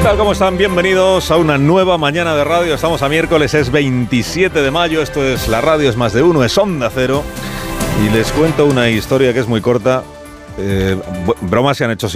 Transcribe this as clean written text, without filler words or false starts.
tal? ¿Cómo están? Bienvenidos a una nueva mañana de radio. Estamos a miércoles, es 27 de mayo. Esto es La Radio es más de uno, es Onda Cero. Y les cuento una historia que es muy corta. Bromas se han hecho